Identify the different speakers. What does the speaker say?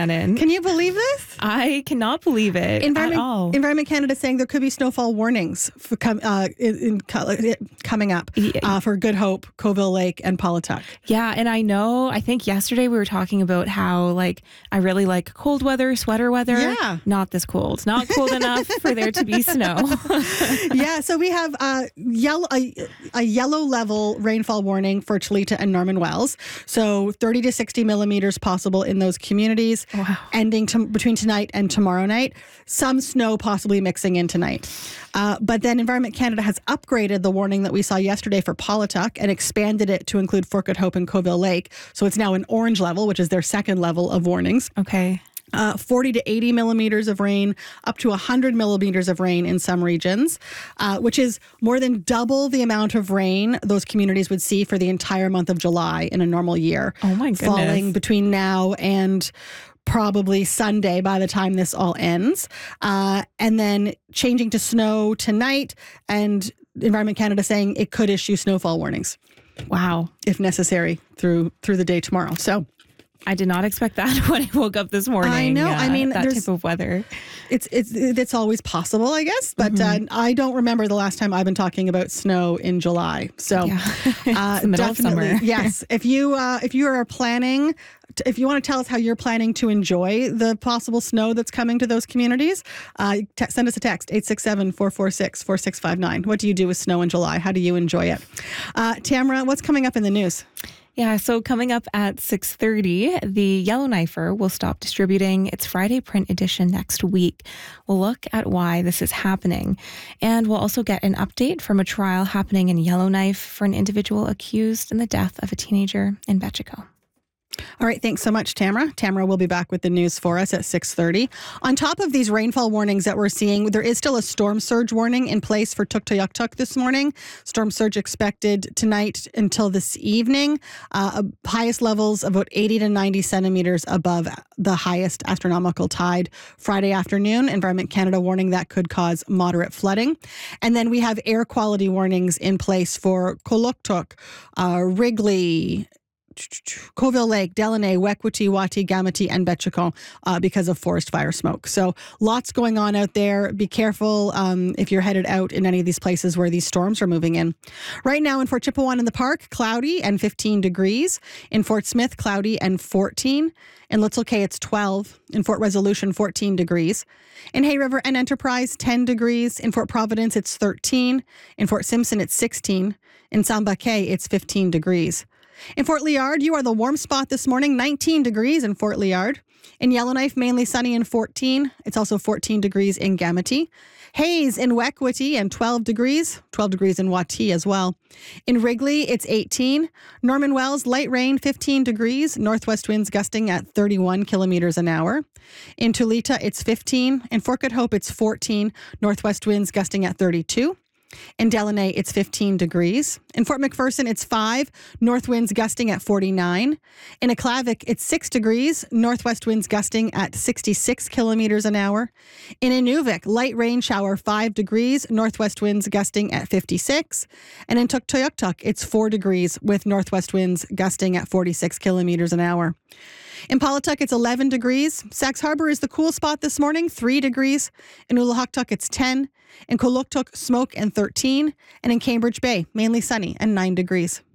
Speaker 1: Shannon.
Speaker 2: Can you believe this?
Speaker 1: I cannot believe it at all.
Speaker 2: Environment Canada saying there could be snowfall warnings for coming up for Good Hope, Coville Lake, and Polituck.
Speaker 1: Yeah, and I think yesterday we were talking about how I really like cold weather, sweater weather.
Speaker 2: Yeah.
Speaker 1: Not this cold. Not cold enough for there to be snow.
Speaker 2: Yeah, so we have a yellow level rainfall warning for Chilita and Norman Wells. So 30 to 60 millimeters possible in those communities, ending between tonight and tomorrow night. Some snow possibly mixing in tonight. But then Environment Canada has upgraded the warning that we saw yesterday for Polituck and expanded it to include Fort Good Hope and Coville Lake. So it's now an orange level, which is their second level of warnings.
Speaker 1: Okay.
Speaker 2: 40 to 80 millimeters of rain, up to 100 millimeters of rain in some regions, which is more than double the amount of rain those communities would see for the entire month of July in a normal year.
Speaker 1: Oh my goodness.
Speaker 2: Falling between now and probably Sunday by the time this all ends. And then changing to snow tonight, and Environment Canada saying it could issue snowfall warnings.
Speaker 1: Wow.
Speaker 2: If necessary through the day tomorrow. So
Speaker 1: I did not expect that when I woke up this morning.
Speaker 2: I know. I mean,
Speaker 1: that type of weather.
Speaker 2: It's always possible, I guess. But I don't remember the last time I've been talking about snow in July. So
Speaker 1: it's the middle of summer.
Speaker 2: Yes. If you are planning, if you want to tell us how you're planning to enjoy the possible snow that's coming to those communities, send us a text, 867-446-4659. What do you do with snow in July? How do you enjoy it? Tamara, what's coming up in the news?
Speaker 1: Yeah, so coming up at 6:30, the Yellowknifer will stop distributing its Friday print edition next week. We'll look at why this is happening. And we'll also get an update from a trial happening in Yellowknife for an individual accused in the death of a teenager in Betchico.
Speaker 2: All right, thanks so much, Tamara. Tamara will be back with the news for us at 6:30. On top of these rainfall warnings that we're seeing, there is still a storm surge warning in place for Tuktoyaktuk this morning. Storm surge expected tonight until this evening. Highest levels about 80 to 90 centimeters above the highest astronomical tide Friday afternoon. Environment Canada warning that could cause moderate flooding. And then we have air quality warnings in place for Kuluktuk, Wrigley, Coville Lake, Delaney, Wekwati, Wati, Gamati, and Betchico because of forest fire smoke. So lots going on out there. Be careful if you're headed out in any of these places where these storms are moving in. Right now in Fort Chipewyan in the Park, cloudy and 15 degrees. In Fort Smith, cloudy and 14. In Little Cay, it's 12. In Fort Resolution, 14 degrees. In Hay River and Enterprise, 10 degrees. In Fort Providence, it's 13. In Fort Simpson, it's 16. In Samba Cay, it's 15 degrees. In Fort Liard, you are the warm spot this morning, 19 degrees in Fort Liard. In Yellowknife, mainly sunny and 14. It's also 14 degrees in Gamati. Haze in Wekwati and 12 degrees in Wati as well. In Wrigley, it's 18. Norman Wells, light rain, 15 degrees. Northwest winds gusting at 31 kilometers an hour. In Tulita, it's 15. In Fort Good Hope, it's 14. Northwest winds gusting at 32. In Delaney, it's 15 degrees. In Fort McPherson, it's 5. North winds gusting at 49. In Aklavik, it's 6 degrees. Northwest winds gusting at 66 kilometers an hour. In Inuvik, light rain shower, 5 degrees. Northwest winds gusting at 56. And in Tuktoyaktuk, it's 4 degrees with northwest winds gusting at 46 kilometers an hour. In Polituck, it's 11 degrees. Sax Harbor is the cool spot this morning, 3 degrees. In Ulahaktuk, it's 10. In Kuluktuk, smoke and 13. And in Cambridge Bay, mainly sunny and 9 degrees.